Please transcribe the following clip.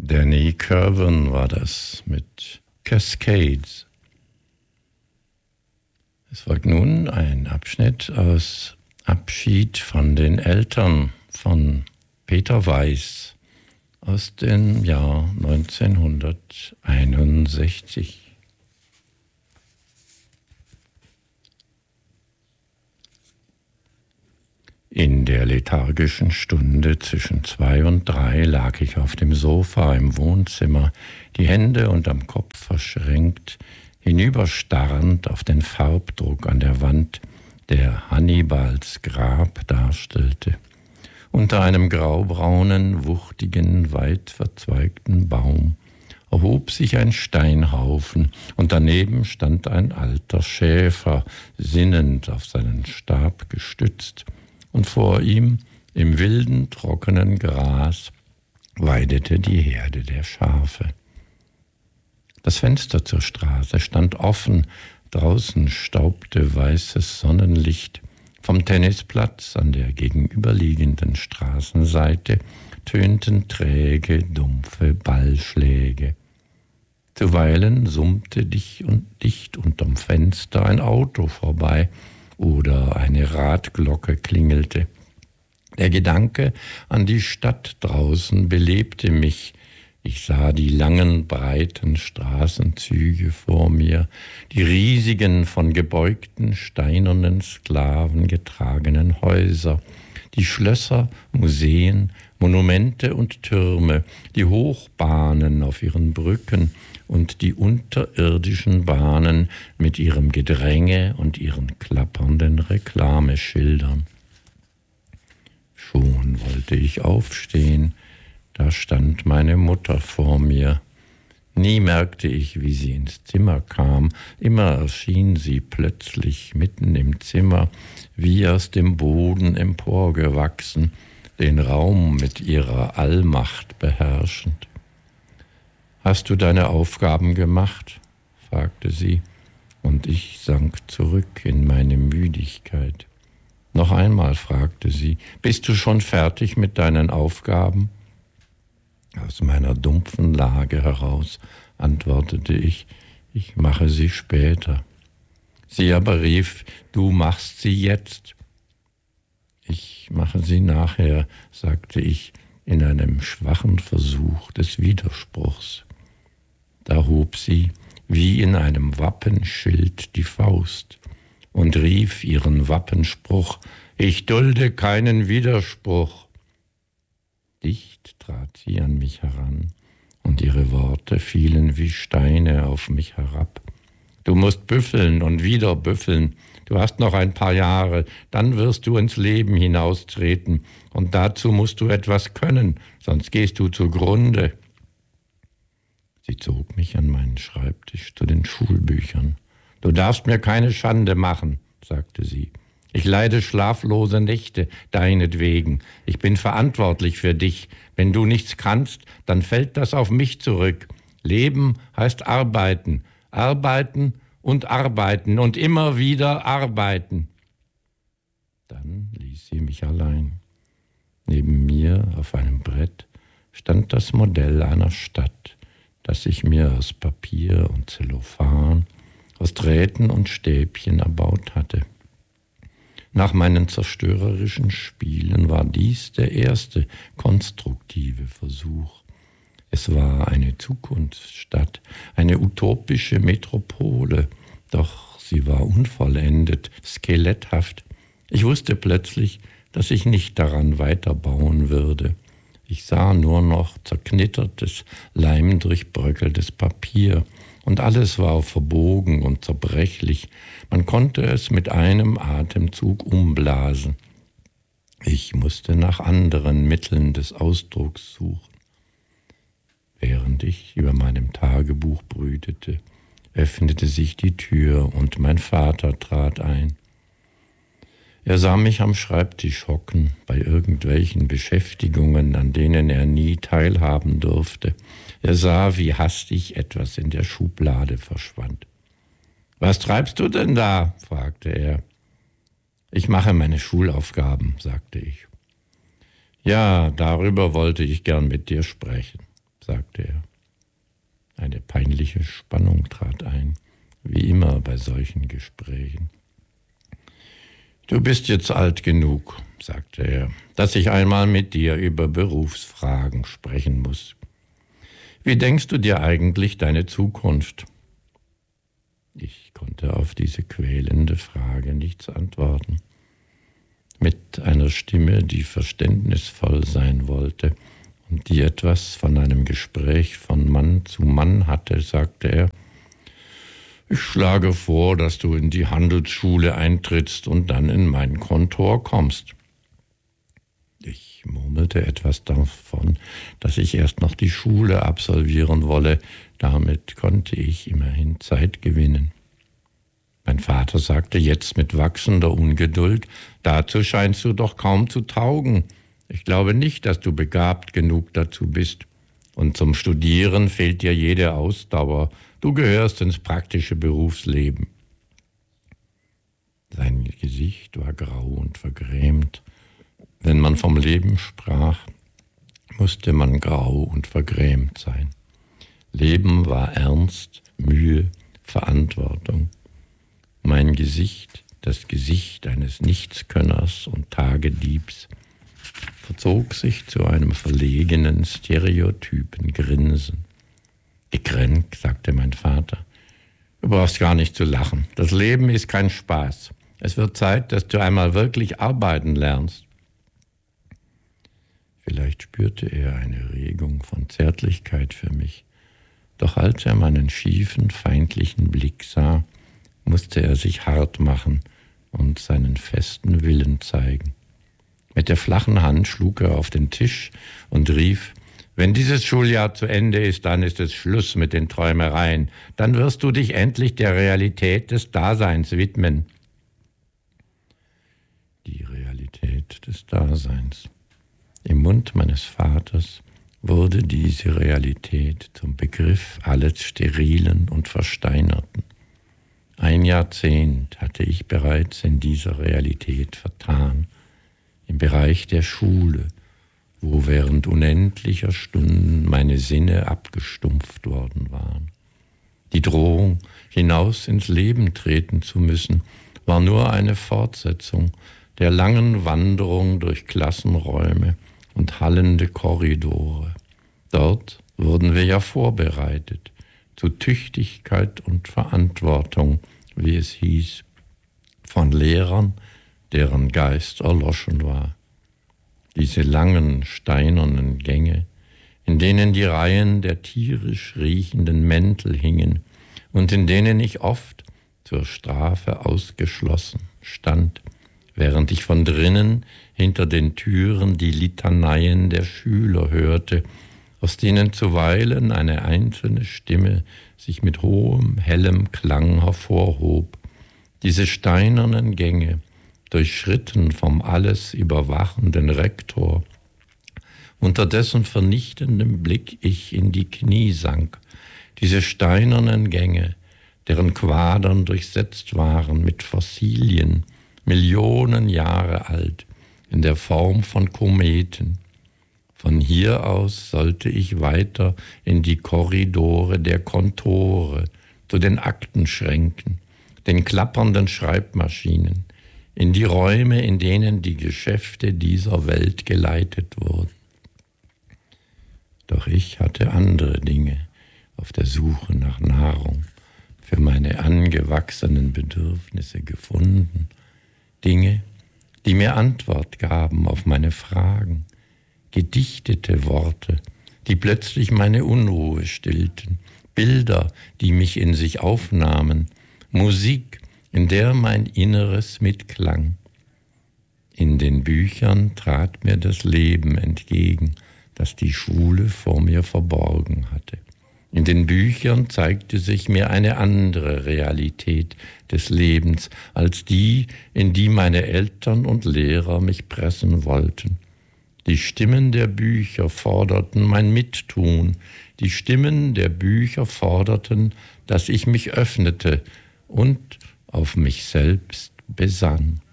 Danny Kirwan war das mit Cascades. Es folgt nun ein Abschnitt aus Abschied von den Eltern von Peter Weiß aus dem Jahr 1961. In der lethargischen Stunde zwischen 2 und 3 lag ich auf dem Sofa im Wohnzimmer, die Hände unterm Kopf verschränkt, hinüberstarrend auf den Farbdruck an der Wand, der Hannibals Grab darstellte. Unter einem graubraunen, wuchtigen, weit verzweigten Baum erhob sich ein Steinhaufen, und daneben stand ein alter Schäfer, sinnend auf seinen Stab gestützt, und vor ihm, im wilden, trockenen Gras, weidete die Herde der Schafe. Das Fenster zur Straße stand offen, draußen staubte weißes Sonnenlicht. Vom Tennisplatz an der gegenüberliegenden Straßenseite tönten träge, dumpfe Ballschläge. Zuweilen summte dicht unterm Fenster ein Auto vorbei oder eine Radglocke klingelte. Der Gedanke an die Stadt draußen belebte mich. Ich sah die langen, breiten Straßenzüge vor mir, die riesigen, von gebeugten, steinernen Sklaven getragenen Häuser, die Schlösser, Museen, Monumente und Türme, die Hochbahnen auf ihren Brücken und die unterirdischen Bahnen mit ihrem Gedränge und ihren klappernden Reklameschildern. Schon wollte ich aufstehen, da stand meine Mutter vor mir. Nie merkte ich, wie sie ins Zimmer kam. Immer erschien sie plötzlich mitten im Zimmer, wie aus dem Boden emporgewachsen, den Raum mit ihrer Allmacht beherrschend. »Hast du deine Aufgaben gemacht?« fragte sie, und ich sank zurück in meine Müdigkeit. Noch einmal fragte sie, »Bist du schon fertig mit deinen Aufgaben?« Aus meiner dumpfen Lage heraus antwortete ich, »Ich mache sie später.« Sie aber rief, »Du machst sie jetzt.« »Ich mache sie nachher«, sagte ich in einem schwachen Versuch des Widerspruchs. Da hob sie wie in einem Wappenschild die Faust und rief ihren Wappenspruch, »Ich dulde keinen Widerspruch.« Dicht trat sie an mich heran, und ihre Worte fielen wie Steine auf mich herab. »Du musst büffeln und wieder büffeln. Du hast noch ein paar Jahre, dann wirst du ins Leben hinaustreten, und dazu musst du etwas können, sonst gehst du zugrunde.« Sie zog mich an meinen Schreibtisch zu den Schulbüchern. »Du darfst mir keine Schande machen«, sagte sie. »Ich leide schlaflose Nächte deinetwegen. Ich bin verantwortlich für dich. Wenn du nichts kannst, dann fällt das auf mich zurück. Leben heißt arbeiten. Arbeiten und arbeiten und immer wieder arbeiten.« Dann ließ sie mich allein. Neben mir auf einem Brett stand das Modell einer Stadt, das ich mir aus Papier und Zellophan, aus Drähten und Stäbchen erbaut hatte. Nach meinen zerstörerischen Spielen war dies der erste konstruktive Versuch. Es war eine Zukunftsstadt, eine utopische Metropole, doch sie war unvollendet, skeletthaft. Ich wusste plötzlich, dass ich nicht daran weiterbauen würde. Ich sah nur noch zerknittertes, leimdurchbröckeltes Papier, und alles war verbogen und zerbrechlich. Man konnte es mit einem Atemzug umblasen. Ich musste nach anderen Mitteln des Ausdrucks suchen. Während ich über meinem Tagebuch brütete, öffnete sich die Tür und mein Vater trat ein. Er sah mich am Schreibtisch hocken, bei irgendwelchen Beschäftigungen, an denen er nie teilhaben durfte. Er sah, wie hastig etwas in der Schublade verschwand. »Was treibst du denn da?« fragte er. »Ich mache meine Schulaufgaben«, sagte ich. »Ja, darüber wollte ich gern mit dir sprechen«, sagte er. Eine peinliche Spannung trat ein, wie immer bei solchen Gesprächen. »Du bist jetzt alt genug«, sagte er, »dass ich einmal mit dir über Berufsfragen sprechen muss. Wie denkst du dir eigentlich deine Zukunft?« Ich konnte auf diese quälende Frage nichts antworten. Mit einer Stimme, die verständnisvoll sein wollte und die etwas von einem Gespräch von Mann zu Mann hatte, sagte er, »Ich schlage vor, dass du in die Handelsschule eintrittst und dann in mein Kontor kommst.« Ich murmelte etwas davon, dass ich erst noch die Schule absolvieren wolle. Damit konnte ich immerhin Zeit gewinnen. Mein Vater sagte jetzt mit wachsender Ungeduld, »Dazu scheinst du doch kaum zu taugen. Ich glaube nicht, dass du begabt genug dazu bist. Und zum Studieren fehlt dir jede Ausdauer. Du gehörst ins praktische Berufsleben.« Sein Gesicht war grau und vergrämt. Wenn man vom Leben sprach, musste man grau und vergrämt sein. Leben war Ernst, Mühe, Verantwortung. Mein Gesicht, das Gesicht eines Nichtskönners und Tagediebs, verzog sich zu einem verlegenen, stereotypen Grinsen. »Gekränkt«, sagte mein Vater, »du brauchst gar nicht zu lachen. Das Leben ist kein Spaß. Es wird Zeit, dass du einmal wirklich arbeiten lernst.« Vielleicht spürte er eine Regung von Zärtlichkeit für mich. Doch als er meinen schiefen, feindlichen Blick sah, musste er sich hart machen und seinen festen Willen zeigen. Mit der flachen Hand schlug er auf den Tisch und rief, »Wenn dieses Schuljahr zu Ende ist, dann ist es Schluss mit den Träumereien. Dann wirst du dich endlich der Realität des Daseins widmen.« Die Realität des Daseins. Im Mund meines Vaters wurde diese Realität zum Begriff alles Sterilen und Versteinerten. Ein Jahrzehnt hatte ich bereits in dieser Realität vertan, im Bereich der Schule, wo während unendlicher Stunden meine Sinne abgestumpft worden waren. Die Drohung, hinaus ins Leben treten zu müssen, war nur eine Fortsetzung der langen Wanderung durch Klassenräume und hallende Korridore. Dort wurden wir ja vorbereitet, zu Tüchtigkeit und Verantwortung, wie es hieß, von Lehrern, deren Geist erloschen war. Diese langen, steinernen Gänge, in denen die Reihen der tierisch riechenden Mäntel hingen und in denen ich oft zur Strafe ausgeschlossen stand, während ich von drinnen hinter den Türen die Litaneien der Schüler hörte, aus denen zuweilen eine einzelne Stimme sich mit hohem, hellem Klang hervorhob. Diese steinernen Gänge, durchschritten vom alles überwachenden Rektor, unter dessen vernichtendem Blick ich in die Knie sank, diese steinernen Gänge, deren Quadern durchsetzt waren mit Fossilien, Millionen Jahre alt, in der Form von Kometen. Von hier aus sollte ich weiter in die Korridore der Kontore, zu den Aktenschränken, den klappernden Schreibmaschinen, in die Räume, in denen die Geschäfte dieser Welt geleitet wurden. Doch ich hatte andere Dinge auf der Suche nach Nahrung für meine angewachsenen Bedürfnisse gefunden, Dinge, die mir Antwort gaben auf meine Fragen, gedichtete Worte, die plötzlich meine Unruhe stillten, Bilder, die mich in sich aufnahmen, Musik, in der mein Inneres mitklang. In den Büchern trat mir das Leben entgegen, das die Schule vor mir verborgen hatte. In den Büchern zeigte sich mir eine andere Realität des Lebens als die, in die meine Eltern und Lehrer mich pressen wollten. Die Stimmen der Bücher forderten mein Mittun. Die Stimmen der Bücher forderten, dass ich mich öffnete und auf mich selbst besann.